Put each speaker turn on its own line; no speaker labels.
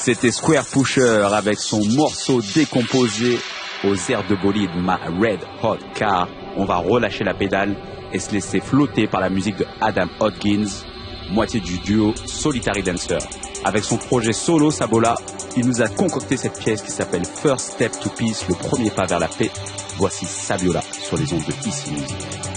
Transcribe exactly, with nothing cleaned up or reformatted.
C'était Square Pusher avec son morceau décomposé aux airs de bolide My Red Hot Car. On va relâcher la pédale et se laisser flotter par la musique de Adam Hodgins, moitié du duo Solitary Dancer. Avec son projet solo Sabola, il nous a concocté cette pièce qui s'appelle First Step to Peace, le premier pas vers la paix. Voici Sabiola sur les ondes de Easy Music.